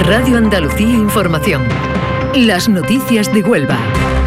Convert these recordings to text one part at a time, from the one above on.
Radio Andalucía Información. Las noticias de Huelva.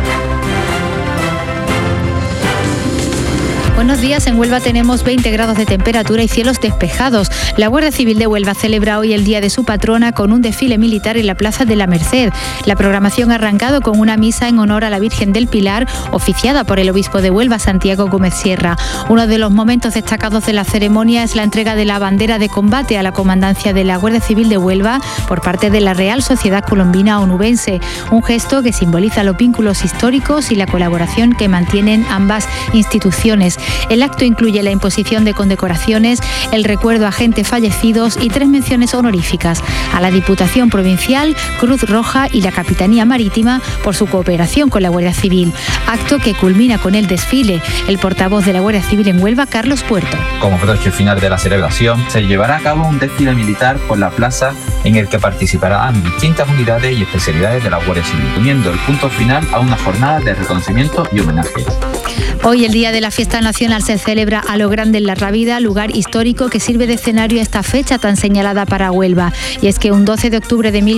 Buenos días, en Huelva tenemos 20 grados de temperatura y cielos despejados. La Guardia Civil de Huelva celebra hoy el Día de su patrona con un desfile militar en la Plaza de la Merced. La programación ha arrancado con una misa en honor a la Virgen del Pilar, oficiada por el obispo de Huelva, Santiago Gómez Sierra. Uno de los momentos destacados de la ceremonia es la entrega de la bandera de combate a la comandancia de la Guardia Civil de Huelva por parte de la Real Sociedad Colombina Onubense, un gesto que simboliza los vínculos históricos y la colaboración que mantienen ambas instituciones. El acto incluye la imposición de condecoraciones, el recuerdo a agentes fallecidos y 3 menciones honoríficas a la Diputación Provincial, Cruz Roja y la Capitanía Marítima por su cooperación con la Guardia Civil. Acto que culmina con el desfile. El portavoz de la Guardia Civil en Huelva, Carlos Puerto. Como broche final de la celebración, se llevará a cabo un desfile militar por la plaza en el que participarán distintas unidades y especialidades de la Guardia Civil, poniendo el punto final a una jornada de reconocimiento y homenaje. Hoy, el Día de la Fiesta Nacional, se celebra a lo grande en La Rábida, lugar histórico que sirve de escenario a esta fecha tan señalada para Huelva. Y es que un 12 de octubre de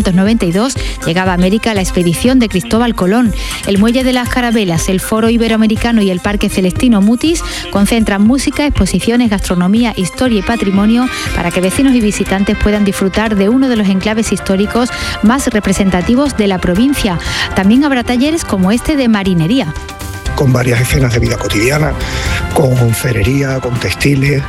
1492 llegaba a América la expedición de Cristóbal Colón. El Muelle de las Carabelas, el Foro Iberoamericano y el Parque Celestino Mutis concentran música, exposiciones, gastronomía, historia y patrimonio para que vecinos y visitantes puedan disfrutar de uno de los enclaves históricos más representativos de la provincia. También habrá talleres como este de marinería, con varias escenas de vida cotidiana, con ferrería, con textiles,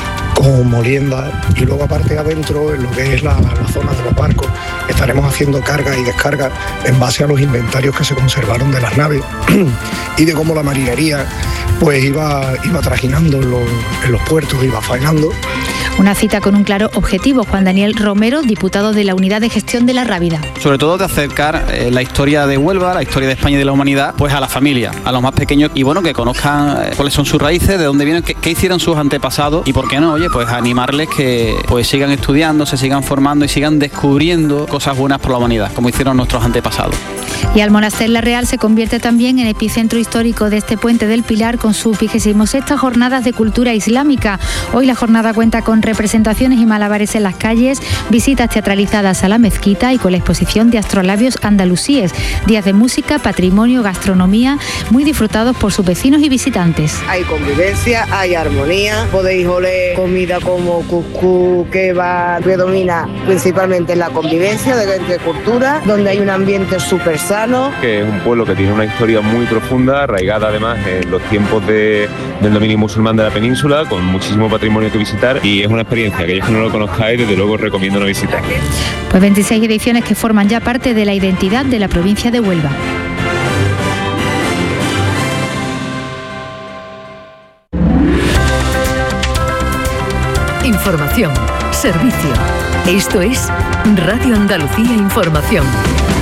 con molienda, y luego aparte adentro, en lo que es la zona de los barcos, estaremos haciendo carga y descarga en base a los inventarios que se conservaron de las naves y de cómo la marinería pues iba trajinando en los puertos, iba faenando. Una cita con un claro objetivo. Juan Daniel Romero, diputado de la Unidad de Gestión de La Rábida. Sobre todo de acercar la historia de Huelva, la historia de España y de la humanidad, pues a la familia, a los más pequeños, y bueno, que conozcan cuáles son sus raíces, de dónde vienen, qué hicieron sus antepasados, y por qué no, oye, pues animarles que pues sigan estudiando, se sigan formando y sigan descubriendo cosas buenas por la humanidad, como hicieron nuestros antepasados. Y Almonaster La Real se convierte también en epicentro histórico de este Puente del Pilar con sus 26ª Jornadas de Cultura Islámica. Hoy la jornada cuenta con representaciones y malabares en las calles, visitas teatralizadas a la mezquita y con la exposición de astrolabios andalusíes. Días de música, patrimonio, gastronomía, muy disfrutados por sus vecinos y visitantes. Hay convivencia, hay armonía, podéis oler comida como cuscús, kebab, predomina principalmente la convivencia de cultura, donde hay un ambiente súper sano. Que es un pueblo que tiene una historia muy profunda, arraigada además en los tiempos del dominio musulmán de la península, con muchísimo patrimonio que visitar, y es una experiencia que aquellos que no lo conozcáis, desde luego os recomiendo no visitar. Pues 26 ediciones que forman ya parte de la identidad de la provincia de Huelva. Información, servicio. Esto es Radio Andalucía Información.